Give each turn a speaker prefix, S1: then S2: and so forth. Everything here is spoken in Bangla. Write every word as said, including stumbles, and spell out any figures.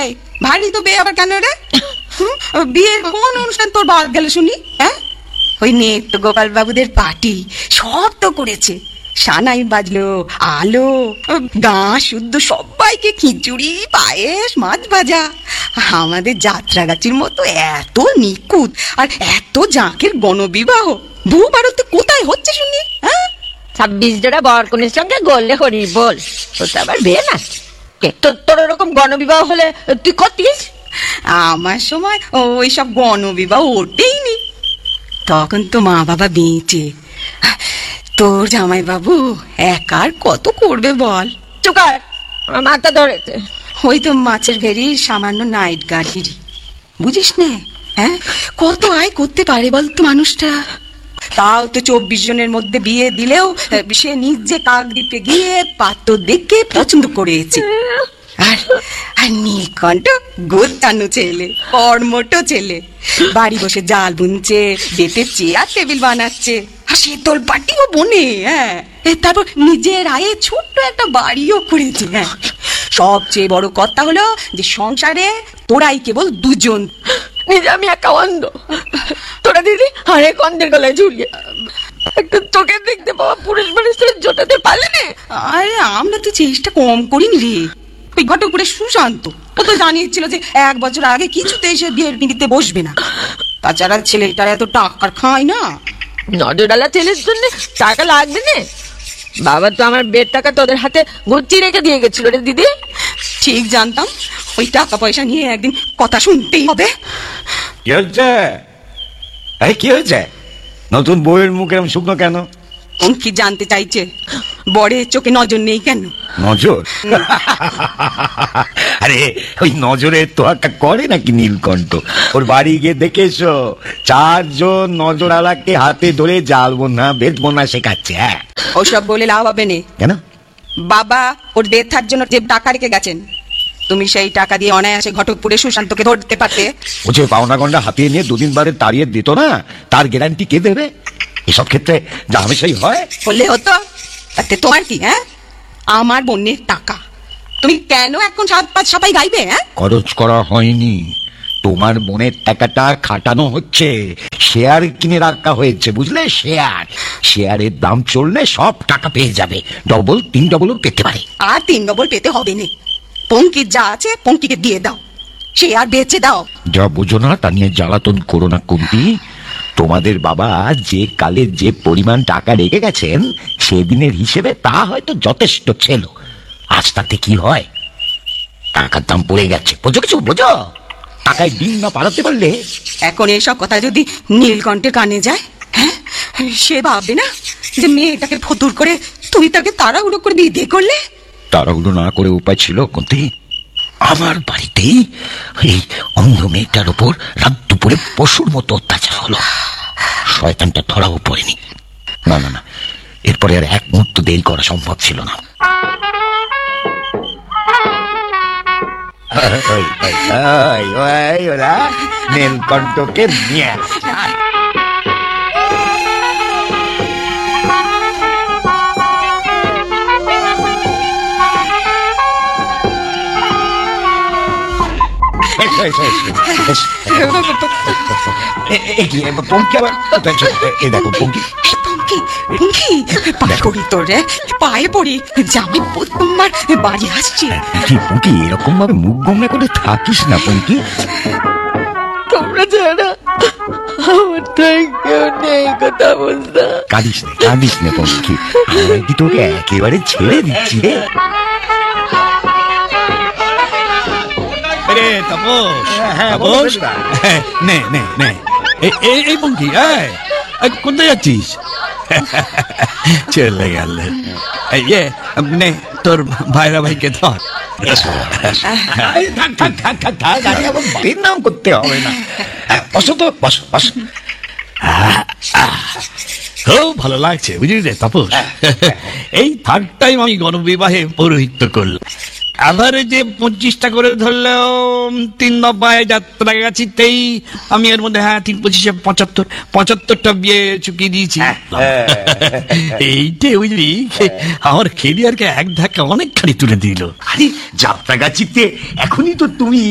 S1: এই ভারী তো বিয়ে আবার কেন রে? বিয়ের কোন অনুষ্ঠান তোর বাদ গেল শুনি? হ্যাঁ, ওই নেত্য গোপাল বাবুদের পার্টি সব তো করেছে, সানাই বাজলো, আলো, গাঁ শুদ্ধ সবাইকে খিচুড়ি, পায়েস, মাছ ভাজা। আমাদের যাত্রাগাছির মতো এত নিখুঁত আর এত জাঁকের গণবিবাহ বউ ভারতে কোথায় হচ্ছে শুনি? হ্যাঁ,
S2: ছাব্বিশ জোড়া বরকনের সঙ্গে গড়লে হরি বল, ওটা আবার বিয়ে না? তোর তোর ওরকম গণবিবাহ হলে তুই করতিস?
S1: আমার সময় ওই সব গণবিবাহ ওঠেই নি, তখন তো মা বাবা বেঁচে। তোর জামাই বাবু একার কত করবে বল?
S2: চুকার, মাথা ধরেছে।
S1: ওই তো মাছের ভেরির সামান্য নাইট গার্ডেরই, বুঝিস নে? হ্যাঁ, কত আয় করতে পারে বলতো মানুষটা? তাও তো চব্বিশ জনের মধ্যে বিয়ে দিলেও সে নিজে কাক দিতে গিয়ে পাত্র দেখে পছন্দ করেছে। আর আর নীলকণ্ঠ গোছানো ছেলে, কর্মটো ছেলে, বাড়ি বসে জাল বুনছে, বেতের চেয়ার টেবিল বানাচ্ছে, আর সে তোর পাটিও বনে। হ্যাঁ, তারপর নিজের আয়ে ছোট্ট একটা বাড়িও করেছে। হ্যাঁ, সবচেয়ে বড় কথা হলো যে সংসারে তোরাই কেবল দুজন,
S2: নিজে আমি একা অন্ধ, তোরা দিদি আরেক অন্ধের গলায় ঝুলিয়ে একটা চোখে দেখতে পাওয়া পুরুষ মানুষের জোটাতে পারলে না।
S1: আরে আমরা তো চেষ্টা কম করিনি রে। ওই ঘটকপুরে সুশান্ত ও তো জানিয়েছিল যে এক বছর আগে কিছুতে এসে বিয়ের পিঁড়িতে বসবে না। তাছাড়া ছেলেটার এত টাকার খায় না।
S2: নজরডালা ছেলের জন্য টাকা লাগবে না? বাবা তো আমার বেড টাকা তোদের হাতে গুছিয়ে রেখে দিয়ে গেছিল রে দিদি।
S1: ঠিক জানতাম ওই টাকা পয়সা নিয়ে একদিন কথা শুনতেই হবে।
S3: কি হচ্ছে? এই কি হয়েছে? নতুন বউয়ের মুখ এরকম শুকনো কেন?
S1: কি জানতে চাইছে বরের চোখে নজর নেই কেন?
S3: নজর? আরে ওই নজরে তোয়াক্কা করে নাকি নীলকণ্ঠ? ওর বাড়ি গিয়ে দেখে এসো, চারজন নজরালাকে হাতে ধরে জাল বোনা বেত বোনা শেখাচ্ছে। হ্যাঁ,
S1: ওসব বলে লাভ হবে না।
S3: কেন?
S1: বাবা ওর বেথার জন্য যে টাকা রেখে গেছেন, তুমি সেই টাকা দিয়ে অনায়াসে ঘটকপুরে সুশান্তকে ধরতে পারতে।
S3: ও যে পাওনা গন্ডা হাতিয়ে নিয়ে দুদিন বারে তাড়িয়ে দিত না, তার গ্যারান্টি কে দেবে? এসব ক্ষেত্রে যা হামেশাই হয়।
S1: বললে হতো, তাতে তোমার কি? হ্যাঁ, আমার বোনের টাকা তুমি কেন এখন সাত পাঁচ সবাই গাইবে? হ্যাঁ,
S3: খরচ করা হয়নি, তোমার বোনের টাকাটা খাটানো হচ্ছে, শেয়ার কিনে রাখা হয়েছে, বুঝলে? শেয়ার শেয়ারের দাম চললে সব টাকা পেয়ে যাবে, ডবল তিন ডবলও পেতে পারে।
S1: আর তিন ডবল পেতে হবে না, পঙ্কির যা আছে পঙ্কিকে দিয়ে দাও, সে আর বেচে দাও।
S3: যা বুঝো না তা নিয়ে জ্বালাতন করো না কুন্তি। তোমাদের বাবা যে কালে যে পরিমাণ টাকা রেখে গেছেন সেদিনের হিসেবে তা হয়তো যথেষ্ট ছিল। আজ তাতে কি হয়? টাকার দাম পড়ে গেছে, বোঝো কিছু? বোঝো? টাকায় দিন না পালাতে পারলে।
S1: এখন এইসব কথা যদি নীলকণ্ঠের কানে যায়, হ্যাঁ, সে ভাববে না যে মেয়েটাকে ফতুর করে তুমি তাকে তাড়াহুড়ো করে বিয়ে করলে?
S3: তাড়াহুড়ো না করে উপায় ছিল কুন্তি? আমার বাড়িতেই এই অন্ধ মেয়েটার উপর রাত দুপুরে পশুর মতো অত্যাচার হলো, শয়তানটা ধরাও পড়েনি। না না না, এরপরে আর এক মুহূর্ত দেরি করা সম্ভব ছিল না। ওরা নীলকণ্ঠকে নিয়ে
S1: পায়ে পড়ি, জামাই প্রথমবার বাড়ি আসছে।
S3: পঙ্কি এরকম ভাবে মুখ গোমরা করে থাকিস না পঙ্কি।
S2: তোমরা যারা আমার তাই কেউ নেই কথা বলতে।
S3: কাঁদিস নে কাঁদিস নে পঙ্কি, আমি কি তোকে একেবারে ছেড়ে দিচ্ছি রে?
S4: এই পঙ্কি কোথায় যাচ্ছিস? চলে গেল তোর ভাইরা ভাইকে ধর।
S3: নাম করতে হবে না, বসো তো, বসো বসো।
S4: খুব ভালো লাগছে বুঝলি রে তাপস, এই থার্ড টাইম আমি গণবিবাহে পৌরোহিত্য করলাম। এভারেজে পঁচিশটা করে ধরলেও তিন নব্বই যাত্রা গেছিতেই আমি এর মধ্যে হ্যাঁ তিন পঁচিশে পঁচাত্তর পঁচাত্তরটা বিয়ে চুকিয়ে দিয়েছি। এইটাই বুঝলি আমার কেরিয়ারকে এক ধাক্কা অনেকখানি তুলে দিল।
S3: আরে যাত্রা গাছিতে এখনই তো তুমি